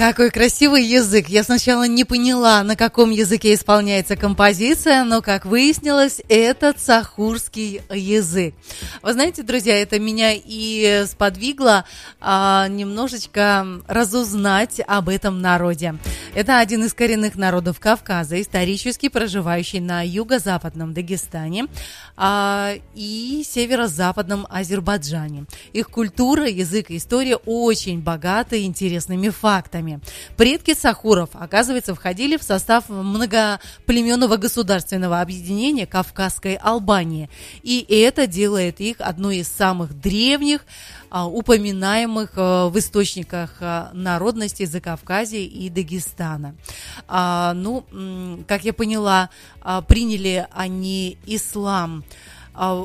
Какой красивый язык. Я сначала не поняла, на каком языке исполняется композиция, но, как выяснилось, это сахурский язык. Вы знаете, друзья, это меня и сподвигло немножечко разузнать об этом народе. Это один из коренных народов Кавказа, исторически проживающий на юго-западном Дагестане и северо-западном Азербайджане. Их культура, язык и история очень богаты интересными фактами. Предки сахуров, оказывается, входили в состав многоплеменного государственного объединения Кавказской Албании. И это делает их одной из самых древних, упоминаемых в источниках народностей Закавказья и Дагестана. Как я поняла, приняли они ислам в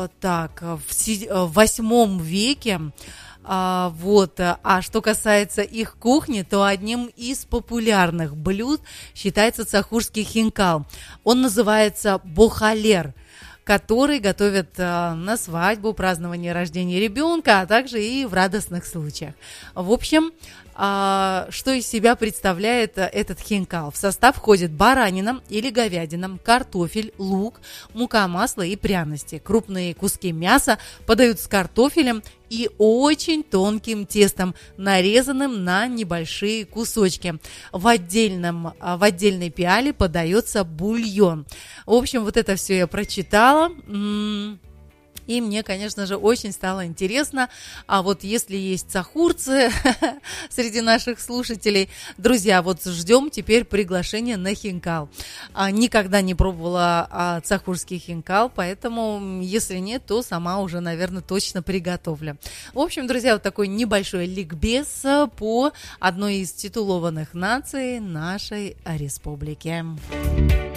VIII веке. А что касается их кухни, то одним из популярных блюд считается сахурский хинкал. Он называется бохалер, который готовят на свадьбу, празднование рождения ребенка, а также и в радостных случаях. В общем, что из себя представляет этот хинкал? В состав входит баранина или говядина, картофель, лук, мука, масло и пряности. Крупные куски мяса подают с картофелем и очень тонким тестом, нарезанным на небольшие кусочки. В отдельной пиале подается бульон. В общем, вот это все я прочитала. И мне, конечно же, очень стало интересно, а вот если есть сахурцы среди наших слушателей, друзья, вот ждем теперь приглашения на хинкал. Никогда не пробовала сахурский хинкал, поэтому, если нет, то сама уже, наверное, точно приготовлю. В общем, друзья, вот такой небольшой ликбез по одной из титулованных наций нашей республики.